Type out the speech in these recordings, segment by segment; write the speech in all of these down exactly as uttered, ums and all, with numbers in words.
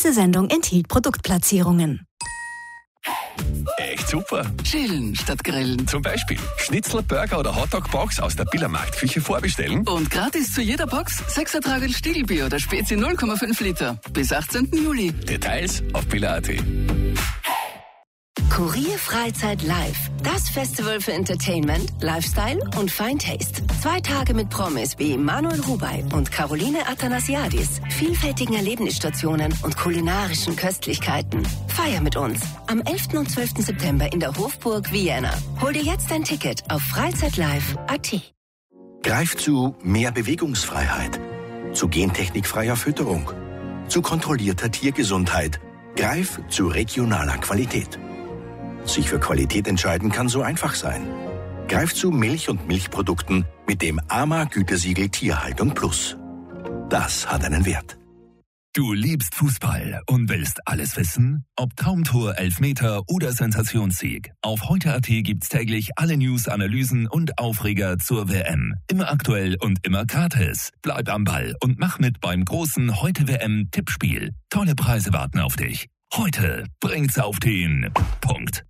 Diese Sendung enthielt Produktplatzierungen. Echt super. Chillen statt grillen. Zum Beispiel Schnitzel, Burger oder Hotdog-Box aus der Biller Marktküche vorbestellen. Und gratis zu jeder Box sechs Tragel Stiegelbier oder Spezi null Komma fünf Liter. Bis achtzehnten Juli. Details auf biller punkt at. Kurier Freizeit Live. Das Festival für Entertainment, Lifestyle und Fine Taste. Zwei Tage mit Promis wie Manuel Rubey und Caroline Athanasiadis, vielfältigen Erlebnisstationen und kulinarischen Köstlichkeiten. Feier mit uns am elften und zwölften September in der Hofburg Vienna. Hol dir jetzt dein Ticket auf freizeitlive punkt at. Greif zu mehr Bewegungsfreiheit, zu gentechnikfreier Fütterung, zu kontrollierter Tiergesundheit. Greif zu regionaler Qualität. Sich für Qualität entscheiden kann so einfach sein. Greif zu Milch und Milchprodukten mit dem A M A-Gütesiegel Tierhaltung Plus. Das hat einen Wert. Du liebst Fußball und willst alles wissen? Ob Traumtor, Elfmeter oder Sensationssieg. Auf heute punkt at gibt's täglich alle News, Analysen und Aufreger zur W M. Immer aktuell und immer gratis. Bleib am Ball und mach mit beim großen Heute-W M-Tippspiel. Tolle Preise warten auf dich. Heute bringt's auf den Punkt.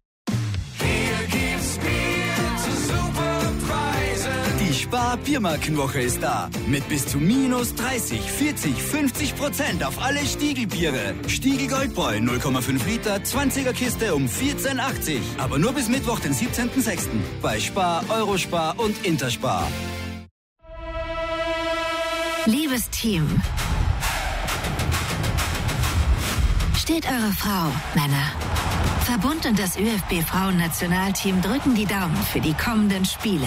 Die Spar-Biermarkenwoche ist da. Mit bis zu minus dreißig, vierzig, fünfzig Prozent auf alle Stiegelbiere. Stiegel Goldbräu null Komma fünf Liter, zwanziger Kiste um vierzehn achtzig. Aber nur bis Mittwoch, den siebzehnten sechsten Bei Spar, Eurospar und Interspar. Liebes Team, steht eure Frau, Männer. Verbund und das ÖFB-Frauen-Nationalteam drücken die Daumen für die kommenden Spiele.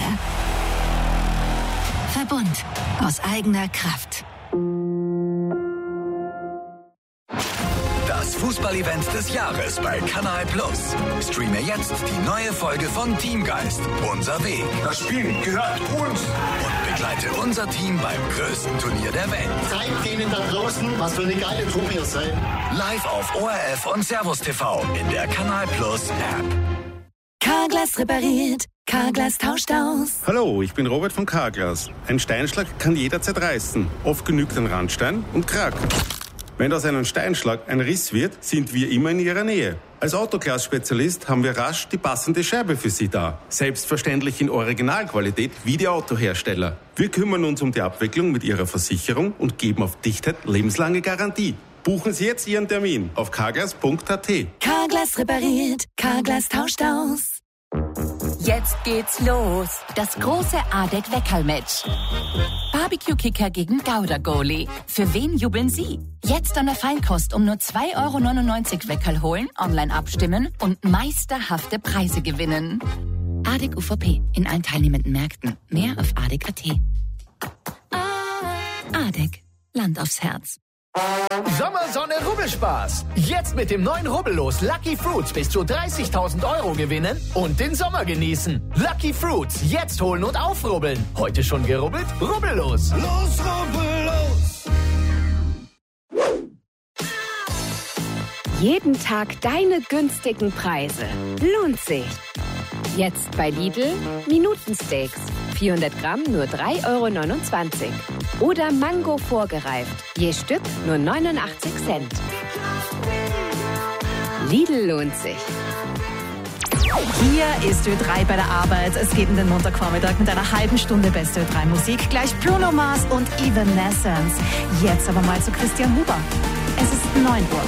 Verbund aus eigener Kraft. Das Fußballevent des Jahres bei Kanal Plus. Streame jetzt die neue Folge von Teamgeist. Unser Weg. Das Spiel gehört uns. Und begleite unser Team beim größten Turnier der Welt. Zeigt denen da draußen, was für eine geile Truppe ihr seid. Live auf O R F und Servus T V in der Kanal Plus App. Carglass repariert. Carglass tauscht aus. Hallo, ich bin Robert von Carglass. Ein Steinschlag kann jederzeit reißen. Oft genügt ein Randstein und krack. Wenn aus einem Steinschlag ein Riss wird, sind wir immer in Ihrer Nähe. Als Autoglas-Spezialist haben wir rasch die passende Scheibe für Sie da. Selbstverständlich in Originalqualität wie die Autohersteller. Wir kümmern uns um die Abwicklung mit Ihrer Versicherung und geben auf Dichtheit lebenslange Garantie. Buchen Sie jetzt Ihren Termin auf carglass punkt at. Carglass repariert. Carglass tauscht aus. Jetzt geht's los. Das große Adek-Weckerl-Match. Barbecue-Kicker gegen Gouda-Goalie. Für wen jubeln Sie? Jetzt an der Feinkost um nur zwei Euro neunundneunzig Weckerl holen, online abstimmen und meisterhafte Preise gewinnen. Adek U V P in allen teilnehmenden Märkten. Mehr auf adek punkt at. Adek. Land aufs Herz. Sommersonne Rubbelspaß. Jetzt mit dem neuen Rubbellos Lucky Fruits bis zu dreißigtausend Euro gewinnen und den Sommer genießen. Lucky Fruits, jetzt holen und aufrubbeln. Heute schon gerubbelt? Rubbellos. Los, rubbellos. Jeden Tag deine günstigen Preise. Lohnt sich. Jetzt bei Lidl Minutensteaks. vierhundert Gramm nur drei Euro neunundzwanzig. Oder Mango vorgereift. Je Stück nur neunundachtzig Cent. Lidl lohnt sich. Hier ist Ö drei bei der Arbeit. Es geht in den Montagvormittag mit einer halben Stunde beste Ö drei Musik. Gleich Bruno Mars und Evanescence. Jetzt aber mal zu Christian Huber. Es ist neun Uhr.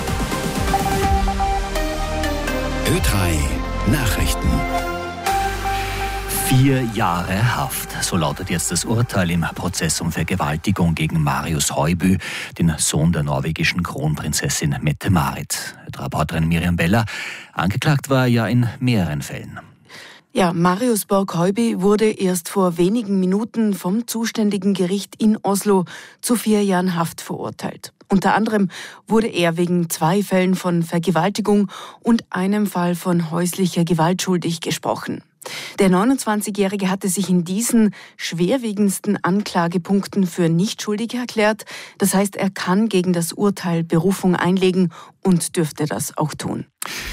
Ö drei Nachrichten. Vier Jahre Haft. So lautet jetzt das Urteil im Prozess um Vergewaltigung gegen Marius Højby, den Sohn der norwegischen Kronprinzessin Mette-Marit. Reporterin Miriam Beller. Angeklagt war er ja in mehreren Fällen. Ja, Marius Borg Højby wurde erst vor wenigen Minuten vom zuständigen Gericht in Oslo zu vier Jahren Haft verurteilt. Unter anderem wurde er wegen zwei Fällen von Vergewaltigung und einem Fall von häuslicher Gewalt schuldig gesprochen. Der neunundzwanzigjährige hatte sich in diesen schwerwiegendsten Anklagepunkten für nicht schuldig erklärt. Das heißt, er kann gegen das Urteil Berufung einlegen und dürfte das auch tun.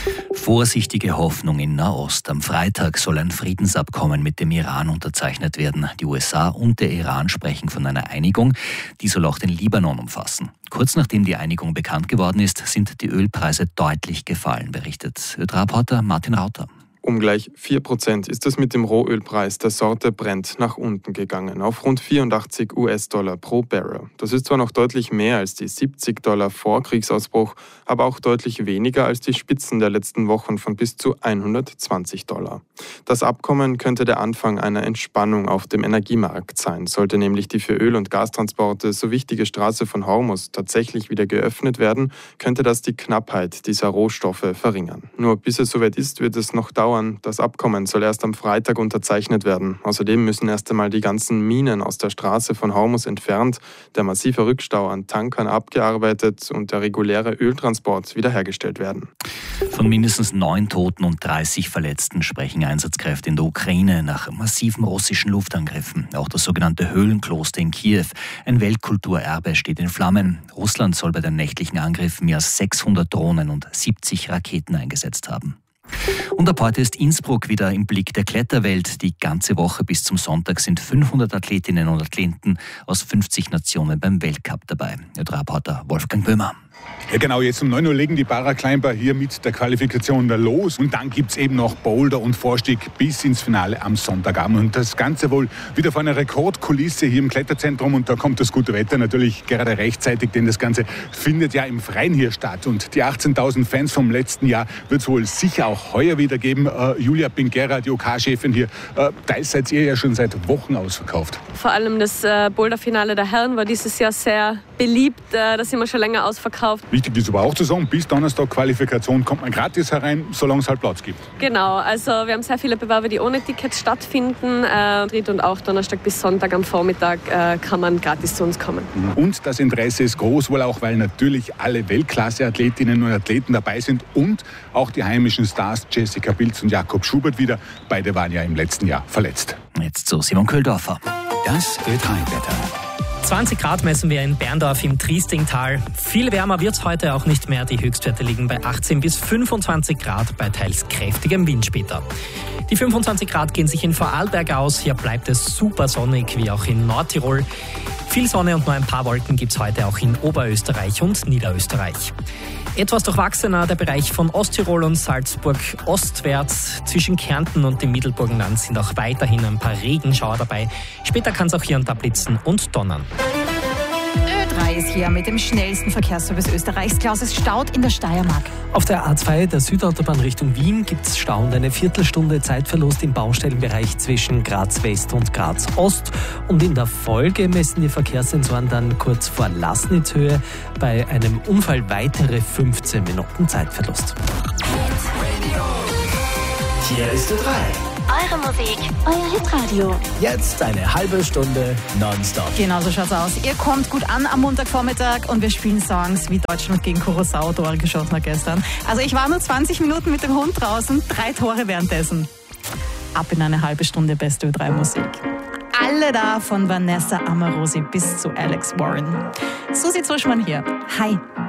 Vorsichtige Hoffnung in Nahost. Am Freitag soll ein Friedensabkommen mit dem Iran unterzeichnet werden. Die U S A und der Iran sprechen von einer Einigung, die soll auch den Libanon umfassen. Kurz nachdem die Einigung bekannt geworden ist, sind die Ölpreise deutlich gefallen, berichtet Ö-Reporter Martin Rauter. Um gleich vier Prozent ist es mit dem Rohölpreis der Sorte Brent nach unten gegangen, auf rund vierundachtzig US-Dollar pro Barrel. Das ist zwar noch deutlich mehr als die siebzig Dollar vor Kriegsausbruch, aber auch deutlich weniger als die Spitzen der letzten Wochen von bis zu hundertzwanzig Dollar. Das Abkommen könnte der Anfang einer Entspannung auf dem Energiemarkt sein. Sollte nämlich die für Öl- und Gastransporte so wichtige Straße von Hormuz tatsächlich wieder geöffnet werden, könnte das die Knappheit dieser Rohstoffe verringern. Nur bis es soweit ist, wird es noch dauern. Das Abkommen soll erst am Freitag unterzeichnet werden. Außerdem müssen erst einmal die ganzen Minen aus der Straße von Hormuz entfernt, der massive Rückstau an Tankern abgearbeitet und der reguläre Öltransport wiederhergestellt werden. Von mindestens neun Toten und dreißig Verletzten sprechen Einsatzkräfte in der Ukraine nach massiven russischen Luftangriffen. Auch das sogenannte Höhlenkloster in Kiew, ein Weltkulturerbe, steht in Flammen. Russland soll bei den nächtlichen Angriffen mehr als sechshundert Drohnen und siebzig Raketen eingesetzt haben. Und ab heute ist Innsbruck wieder im Blick der Kletterwelt. Die ganze Woche bis zum Sonntag sind fünfhundert Athletinnen und Athleten aus fünfzig Nationen beim Weltcup dabei. Reporter Wolfgang Böhmer. Ja genau, jetzt um neun Uhr legen die Paraclimber hier mit der Qualifikation da los. Und dann gibt es eben noch Boulder und Vorstieg bis ins Finale am Sonntagabend. Und das Ganze wohl wieder vor einer Rekordkulisse hier im Kletterzentrum. Und da kommt das gute Wetter natürlich gerade rechtzeitig, denn das Ganze findet ja im Freien hier statt. Und die achtzehntausend Fans vom letzten Jahr wird es wohl sicher auch heuer wieder geben. Äh, Julia Pinguera, die OK-Chefin hier, äh, da seid ihr ja schon seit Wochen ausverkauft. Vor allem das äh, Boulder-Finale der Herren war dieses Jahr sehr beliebt. Äh, da sind wir schon länger ausverkauft. Wichtig ist aber auch zu sagen, bis Donnerstag Qualifikation kommt man gratis herein, solange es halt Platz gibt. Genau, also wir haben sehr viele Bewerber, die ohne Tickets stattfinden. Äh, und auch Donnerstag bis Sonntag am Vormittag äh, kann man gratis zu uns kommen. Und das Interesse ist groß, wohl auch, weil natürlich alle Weltklasse-Athletinnen und Athleten dabei sind und auch die heimischen Stars Jessica Pilz und Jakob Schubert wieder. Beide waren ja im letzten Jahr verletzt. Jetzt zu Simon Köhldorfer. Das Ö drei Wetter. zwanzig Grad messen wir in Berndorf im Triestingtal. Viel wärmer wird es heute auch nicht mehr. Die Höchstwerte liegen bei achtzehn bis fünfundzwanzig Grad bei teils kräftigem Wind später. Die fünfundzwanzig Grad gehen sich in Vorarlberg aus. Hier bleibt es super sonnig, wie auch in Nordtirol. Viel Sonne und nur ein paar Wolken gibt es heute auch in Oberösterreich und Niederösterreich. Etwas durchwachsener der Bereich von Osttirol und Salzburg ostwärts. Zwischen Kärnten und dem Mittelburgenland sind auch weiterhin ein paar Regenschauer dabei. Später kann es auch hier und da blitzen und donnern. Ö drei ist hier mit dem schnellsten Verkehrsservice Österreichs. Klaus, es staut in der Steiermark. Auf der A zwei, der Südautobahn Richtung Wien, gibt es Stau und eine Viertelstunde Zeitverlust im Baustellenbereich zwischen Graz West und Graz Ost. Und in der Folge messen die Verkehrssensoren dann kurz vor Laßnitzhöhe bei einem Unfall weitere fünfzehn Minuten Zeitverlust. Hier ist Ö drei. Eure Musik, euer Hitradio. Jetzt eine halbe Stunde nonstop. Genau so schaut's aus. Ihr kommt gut an am Montagvormittag und wir spielen Songs wie Deutschland gegen Curaçao, Tore geschossen hat gestern. Also ich war nur zwanzig Minuten mit dem Hund draußen, drei Tore währenddessen. Ab in eine halbe Stunde beste Ö drei Musik. Alle da, von Vanessa Amorosi bis zu Alex Warren. Susi Zuschmann hier. Hi.